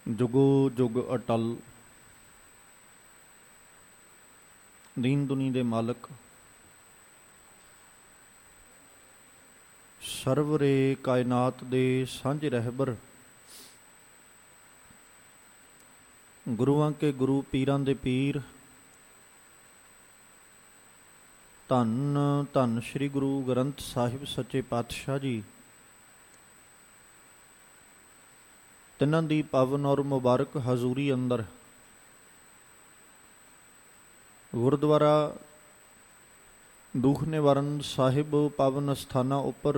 ਜੁਗੋ ਜੁਗ ਅਟਲ। ਦੀਨ ਦੁਨੀ ਦੇ ਮਾਲਕ, ਸਰਵਰੇ ਕਾਇਨਾਤ ਦੇ ਸਾਂਝੇ ਰਹਿਬਰ, ਗੁਰੂਆਂ ਕੇ ਗੁਰੂ, ਪੀਰਾਂ ਦੇ ਪੀਰ, ਧੰਨ ਧੰਨ ਸ੍ਰੀ ਗੁਰੂ ਗ੍ਰੰਥ ਸਾਹਿਬ ਸੱਚੇ ਪਾਤਸ਼ਾਹ ਜੀ, ਤਿੰਨਾਂ ਦੀ ਪਾਵਨ ਔਰ ਮੁਬਾਰਕ ਹਜ਼ੂਰੀ ਅੰਦਰ ਗੁਰਦੁਆਰਾ ਦੁੱਖ ਨਿਵਾਰਨ ਸਾਹਿਬ ਪਾਵਨ ਅਸਥਾਨਾਂ ਉੱਪਰ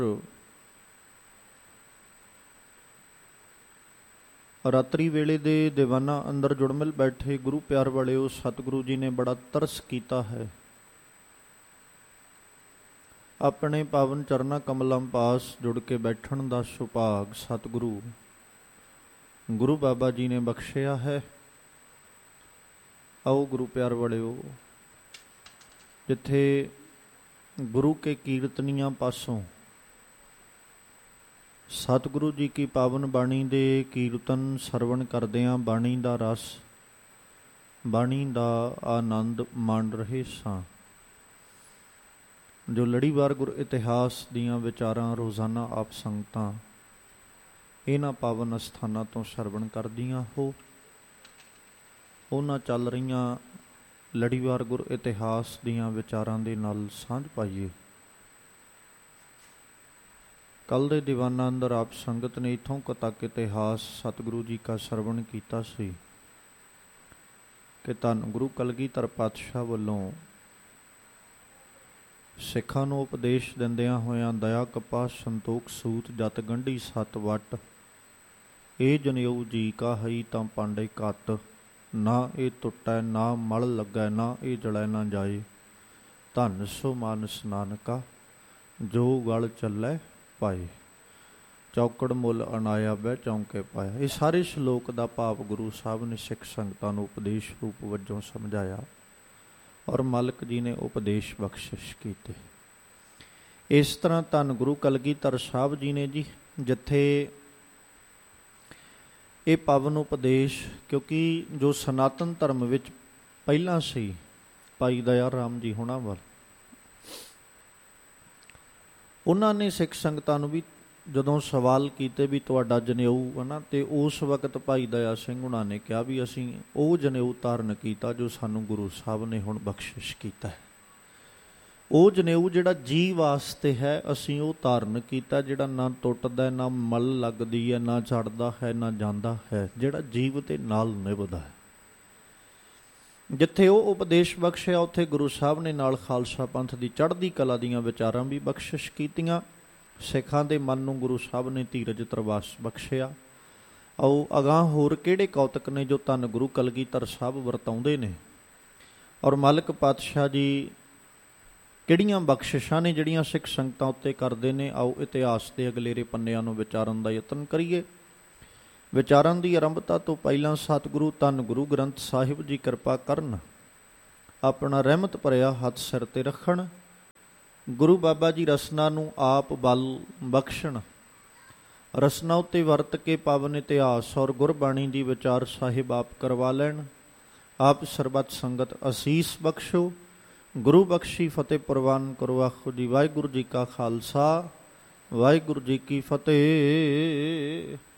ਰਾਤਰੀ ਵੇਲੇ ਦੇ ਦੀਵਾਨਾਂ ਅੰਦਰ ਜੁੜਮਿਲ ਬੈਠੇ ਗੁਰੂ ਪਿਆਰ ਵਾਲਿਓ, ਸਤਿਗੁਰੂ ਜੀ ਨੇ ਬੜਾ ਤਰਸ ਕੀਤਾ ਹੈ। ਆਪਣੇ ਪਾਵਨ ਚਰਨਾਂ ਕਮਲਾਂ ਪਾਸ ਜੁੜ ਕੇ ਬੈਠਣ ਦਾ ਸੁਭਾਗ ਸਤਿਗੁਰੂ ਗੁਰੂ ਬਾਬਾ ਜੀ ਨੇ ਬਖਸ਼ਿਆ ਹੈ। ਆਓ ਗੁਰੂ ਪਿਆਰ ਵਾਲਿਓ, ਜਿੱਥੇ ਗੁਰੂ ਕੇ ਕੀਰਤਨੀਆਂ ਪਾਸੋਂ ਸਤਿਗੁਰੂ ਜੀ ਕੀ ਪਾਵਨ ਬਾਣੀ ਦੇ ਕੀਰਤਨ ਸਰਵਣ ਕਰਦਿਆਂ ਬਾਣੀ ਦਾ ਰਸ, ਬਾਣੀ ਦਾ ਆਨੰਦ ਮਾਣ ਰਹੇ ਸਾਂ। ਜੋ ਲੜੀਵਾਰ ਗੁਰ ਇਤਿਹਾਸ ਦੀਆਂ ਵਿਚਾਰਾਂ ਰੋਜ਼ਾਨਾ ਆਪ ਸੰਗਤਾਂ ਇਹਨਾਂ ਪਾਵਨ ਅਸਥਾਨਾਂ ਤੋਂ ਸਰਵਣ ਕਰਦੀਆਂ ਹੋ, ਉਹਨਾਂ ਚੱਲ ਰਹੀਆਂ ਲੜੀਵਾਰ ਗੁਰ ਇਤਿਹਾਸ ਦੀਆਂ ਵਿਚਾਰਾਂ ਦੇ ਨਾਲ ਸਾਂਝ ਪਾਈਏ। ਕੱਲ੍ਹ ਦੇ ਦੀਵਾਨਾਂ ਅੰਦਰ ਆਪ ਸੰਗਤ ਨੇ ਇੱਥੋਂ ਕੁ ਤੱਕ ਇਤਿਹਾਸ ਸਤਿਗੁਰੂ ਜੀ ਕਾ ਸਰਵਣ ਕੀਤਾ ਸੀ ਕਿ ਧੰਨ ਗੁਰੂ ਕਲਗੀਧਰ ਪਾਤਸ਼ਾਹ ਵੱਲੋਂ ਸਿੱਖਾਂ ਨੂੰ ਉਪਦੇਸ਼ ਦਿੰਦਿਆਂ ਹੋਇਆਂ ਦਇਆ ਕਪਾ ਸੰਤੋਖ ਸੂਤ ਜਤ ਗੰਢੀ ਸਤ ਵਟ, ਇਹ ਜਨੇਊ ਜੀ ਕਾ ਹਈ ਤਾਂ ਪਾਂਡੇ ਘੱਤ, ਨਾ ਇਹ ਟੁੱਟੈ ਨਾ ਮਲ ਲੱਗੈ, ਨਾ ਇਹ ਜਲੈ ਨਾ ਜਾਏ, ਧੰਨ ਸੋ ਮਾਨਸ ਨਾਨਕਾ ਜੋ ਗਲ ਚੱਲੈ ਪਾਏ, ਚੌਕੜ ਮੁੱਲ ਅਨਾਇਆ ਬਹਿ ਚੌਂਕੇ ਪਾਇਆ। ਇਹ ਸਾਰੇ ਸ਼ਲੋਕ ਦਾ ਭਾਵ ਗੁਰੂ ਸਾਹਿਬ ਨੇ ਸਿੱਖ ਸੰਗਤਾਂ ਨੂੰ ਉਪਦੇਸ਼ ਰੂਪ ਵਜੋਂ ਸਮਝਾਇਆ ਔਰ ਮਾਲਕ ਜੀ ਨੇ ਉਪਦੇਸ਼ ਬਖਸ਼ਿਸ਼ ਕੀਤੇ। ਇਸ ਤਰ੍ਹਾਂ ਧੰਨ ਗੁਰੂ ਕਲਗੀਧਰ ਸਾਹਿਬ ਜੀ ਨੇ ਜੀ, ਜਿੱਥੇ ਇਹ ਪਾਵਨ ਉਪਦੇਸ਼, ਕਿਉਂਕਿ ਜੋ ਸਨਾਤਨ ਧਰਮ ਵਿੱਚ ਪਹਿਲਾਂ ਸੀ ਭਾਈ ਦਇਆ ਰਾਮ ਜੀ ਹੋਣਾ ਵੱਲ, ਉਹਨਾਂ ਨੇ ਸਿੱਖ ਸੰਗਤਾਂ ਨੂੰ ਵੀ ਜਦੋਂ ਸਵਾਲ ਕੀਤੇ ਵੀ ਤੁਹਾਡਾ ਜਨੇਊ ਹੈ ਨਾ, ਤੇ ਉਸ ਵਕਤ ਭਾਈ ਦਇਆ ਸਿੰਘ ਉਹਨਾਂ ਨੇ ਕਿਹਾ ਵੀ ਅਸੀਂ ਉਹ ਜਨੇਊ ਧਾਰਨ ਕੀਤਾ ਜੋ ਸਾਨੂੰ ਗੁਰੂ ਸਾਹਿਬ ਨੇ ਹੁਣ ਬਖਸ਼ਿਸ਼ ਕੀਤਾ ਹੈ। ਉਹ ਜਨੇਊ ਜਿਹੜਾ ਜੀ ਵਾਸਤੇ ਹੈ, ਅਸੀਂ ਉਹ ਧਾਰਨ ਕੀਤਾ, ਜਿਹੜਾ ਨਾ ਟੁੱਟਦਾ, ਨਾ ਮਲ ਲੱਗਦੀ ਹੈ, ਨਾ ਚੜ੍ਹਦਾ ਹੈ, ਨਾ ਜਾਂਦਾ ਹੈ, ਜਿਹੜਾ ਜੀਵ ਦੇ ਨਾਲ ਨਿਭਦਾ ਹੈ। ਜਿੱਥੇ ਉਹ ਉਪਦੇਸ਼ ਬਖਸ਼ਿਆ, ਉੱਥੇ ਗੁਰੂ ਸਾਹਿਬ ਨੇ ਨਾਲ ਖਾਲਸਾ ਪੰਥ ਦੀ ਚੜ੍ਹਦੀ ਕਲਾ ਦੀਆਂ ਵਿਚਾਰਾਂ ਵੀ ਬਖਸ਼ਿਸ਼ ਕੀਤੀਆਂ। ਸਿੱਖਾਂ ਦੇ ਮਨ ਨੂੰ ਗੁਰੂ ਸਾਹਿਬ ਨੇ ਧੀਰਜ ਤਰਵਾਸ ਬਖਸ਼ਿਆ। ਆਓ ਅਗਾਂਹ ਹੋਰ ਕਿਹੜੇ ਕੌਤਕ ਨੇ ਜੋ ਧੰਨ ਗੁਰੂ ਕਲਗੀਧਰ ਸਾਹਿਬ ਵਰਤਾਉਂਦੇ ਨੇ, ਔਰ ਮਾਲਕ ਪਾਤਸ਼ਾਹ ਜੀ ਕਿਹੜੀਆਂ ਬਖਸ਼ਿਸ਼ਾਂ ਨੇ ਜਿਹੜੀਆਂ ਸਿੱਖ ਸੰਗਤਾਂ ਉੱਤੇ ਕਰਦੇ ਨੇ। ਆਓ ਇਤਿਹਾਸ ਦੇ ਅਗਲੇਰੇ ਪੰਨਿਆਂ ਨੂੰ ਵਿਚਾਰਨ ਦਾ ਯਤਨ ਕਰੀਏ। ਵਿਚਾਰਨ ਦੀ ਆਰੰਭਤਾ ਤੋਂ ਪਹਿਲਾਂ ਸਤਿਗੁਰੂ ਧੰਨ ਗੁਰੂ ਗ੍ਰੰਥ ਸਾਹਿਬ ਜੀ ਕਿਰਪਾ ਕਰਨ, ਆਪਣਾ ਰਹਿਮਤ ਭਰਿਆ ਹੱਥ ਸਿਰ ਤੇ ਰੱਖਣ, ਗੁਰੂ ਬਾਬਾ ਜੀ ਰਸਨਾ ਨੂੰ ਆਪ ਬਲ ਬਖਸ਼ਣ, ਰਸਨਾ ਉੱਤੇ ਵਰਤ ਕੇ ਪਾਵਨ ਇਤਿਹਾਸ ਔਰ ਗੁਰਬਾਣੀ ਦੀ ਵਿਚਾਰ ਸਾਹਿਬ ਆਪ ਕਰਵਾ ਲੈਣ। ਆਪ ਸਰਬੱਤ ਸੰਗਤ ਅਸੀਸ ਬਖਸ਼ੋ, ਗੁਰੂ ਬਖਸ਼ੀ ਫਤਿਹ ਪ੍ਰਵਾਨ ਕਰੋ। ਆਖੋ ਜੀ ਵਾਹਿਗੁਰੂ ਜੀ ਕਾ ਖਾਲਸਾ, ਵਾਹਿਗੁਰੂ ਜੀ ਕੀ ਫਤਿਹ।